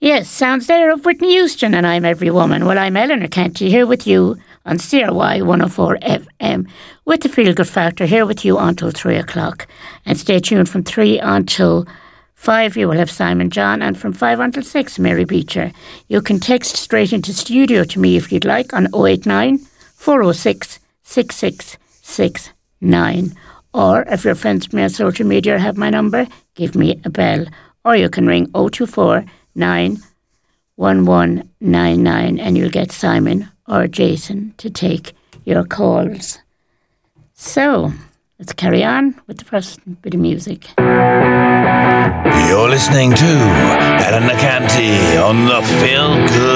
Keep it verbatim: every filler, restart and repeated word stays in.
Yes, sounds there of Whitney Houston and I'm Every Woman. Well, I'm Eleanor Canty here with you on C R Y one oh four F M with the Feel Good Factor here with you until three o'clock. And stay tuned from three until five. You will have Simon John, and from five until six, Mary Beecher. You can text straight into studio to me if you'd like on oh eight nine, four oh six, six six six nine. Or if you're friends with me on social media or have my number, give me a bell. Or you can ring oh two four nine one one nine nine and you'll get Simon or Jason to take your calls. So, let's carry on with the first bit of music. You're listening to Eleanor Canty on the Feel Good